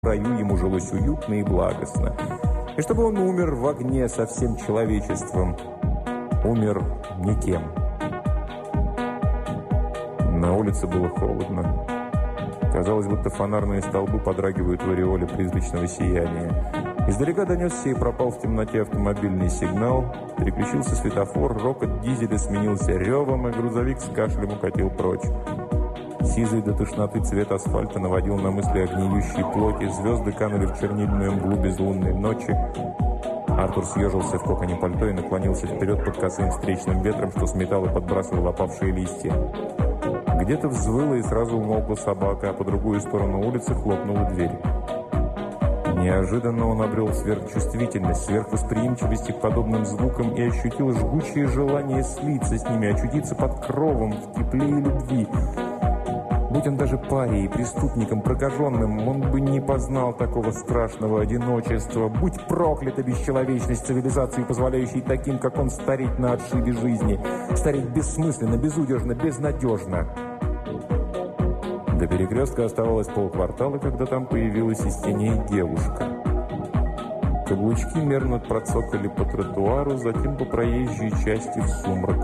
раю ему жилось уютно и благостно. И чтобы он умер в огне со всем человечеством. Умер никем. На улице было холодно. Казалось, будто фонарные столбы подрагивают в ореоле призрачного сияния. Издалека донесся и пропал в темноте автомобильный сигнал. Переключился светофор, рокот дизеля сменился ревом, и грузовик с кашлем укатил прочь. Сизый до тошноты цвет асфальта наводил на мысли о гниющей плоти. Звезды канули в чернильную мглу безлунной ночи. Артур съежился в коконе пальто и наклонился вперед под косым встречным ветром, что сметал и подбрасывал опавшие листья. Где-то взвыла и сразу умолкла собака, а по другую сторону улицы хлопнула дверь. Неожиданно он обрел сверхчувствительность, сверхвосприимчивость к подобным звукам и ощутил жгучее желание слиться с ними, очутиться под кровом в тепле и любви. Будь он даже парией, преступником, прокаженным, он бы не познал такого страшного одиночества. Будь проклята бесчеловечность цивилизации, позволяющей таким, как он, стареть на отшибе жизни. Стареть бессмысленно, безудержно, безнадежно. До перекрестка оставалось полквартала, когда там появилась из теней девушка. Каблучки мерно процокали по тротуару, затем по проезжей части в сумрак.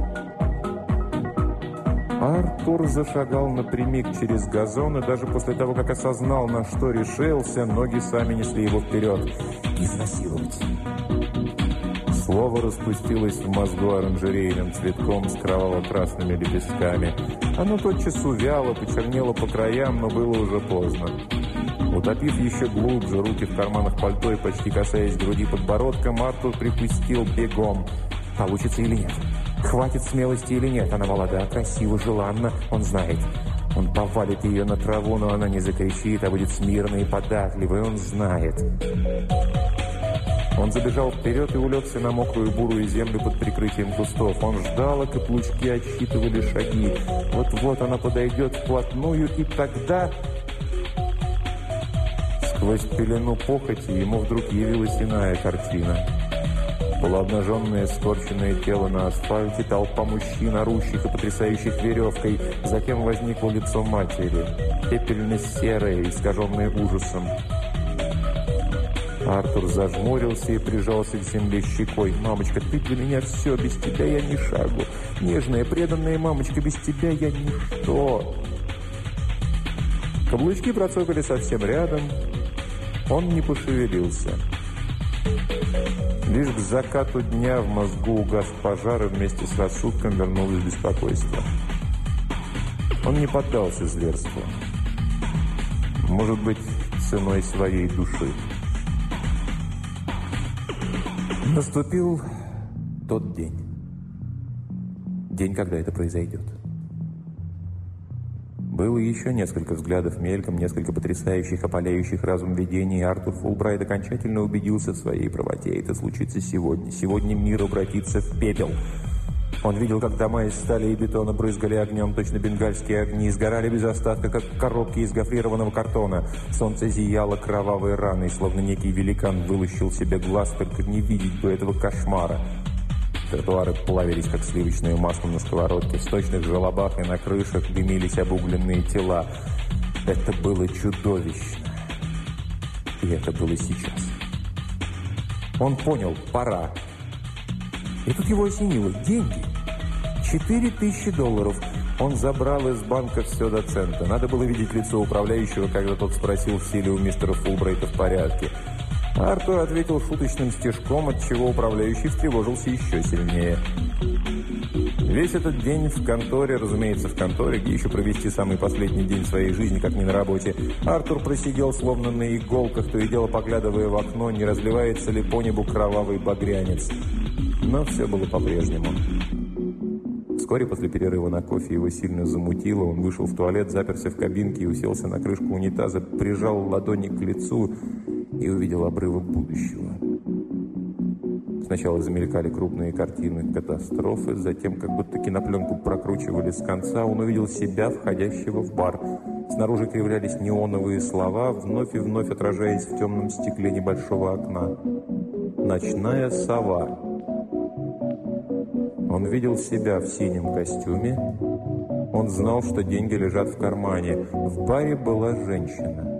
Артур зашагал напрямик через газон, и даже после того, как осознал, на что решился, ноги сами несли его вперед. «Изнасиловать!» Слово распустилось в мозгу оранжерейным цветком с кроваво-красными лепестками. Оно тотчас увяло, почернело по краям, но было уже поздно. Утопив еще глубже руки в карманах пальто и почти касаясь груди подбородком, Артур припустил бегом. Получится или нет? Хватит смелости или нет? Она молода, красива, желанна, он знает. Он повалит ее на траву, но она не закричит, а будет смирной и податливой, он знает. Он забежал вперед и улегся на мокрую бурую землю под прикрытием кустов. Он ждал, а каблучки отсчитывали шаги. Вот-вот она подойдет вплотную, и тогда... Сквозь пелену похоти ему вдруг явилась иная картина. Полуобнаженное скорченное тело на асфальте, толпа мужчин, орущих и потрясающих веревкой. Затем возникло лицо матери, пепельно-серое, искаженное ужасом. Артур зажмурился и прижался к земле щекой. «Мамочка, ты для меня все, без тебя я ни шагу. Нежная, преданная мамочка, без тебя я ничто». Каблучки процокали совсем рядом. Он не пошевелился. Лишь к закату дня в мозгу угас пожар, и вместе с рассудком вернулось беспокойство. Он не поддался зверству. Может быть, ценой своей души. Наступил тот день. День, когда это произойдет. Было еще несколько взглядов мельком, несколько потрясающих, опаляющих разум видений, и Артур Фулбрайт окончательно убедился в своей правоте. Это случится сегодня. Сегодня мир обратится в пепел. Он видел, как дома из стали и бетона брызгали огнем, точно бенгальские огни, сгорали без остатка, как коробки из гофрированного картона. Солнце зияло кровавой раной, словно некий великан вылущил себе глаз, только не видеть бы этого кошмара. Тротуары плавились, как сливочное масло на сковородке. В сточных желобах и на крышах дымились обугленные тела. Это было чудовищно. И это было сейчас. Он понял, пора. И тут его осенило. Деньги. $4000. Он забрал из банка все до цента. Надо было видеть лицо управляющего, когда тот спросил, все ли у мистера Фулбрайта в порядке. Артур ответил шуточным стишком, отчего управляющий встревожился еще сильнее. Весь этот день в конторе, разумеется, в конторе, где еще провести самый последний день своей жизни, как не на работе, Артур просидел словно на иголках, то и дело поглядывая в окно, не разливается ли по небу кровавый багрянец. Но все было по-прежнему. Вскоре после перерыва на кофе его сильно замутило. Он вышел в туалет, заперся в кабинке и уселся на крышку унитаза, прижал ладони к лицу и увидел обрывок будущего. Сначала замелькали крупные картины катастрофы, затем, как будто кинопленку прокручивали с конца, он увидел себя, входящего в бар. Снаружи кривлялись неоновые слова, вновь и вновь отражаясь в темном стекле небольшого окна. «Ночная сова». Он видел себя в синем костюме. Он знал, что деньги лежат в кармане. В баре была женщина.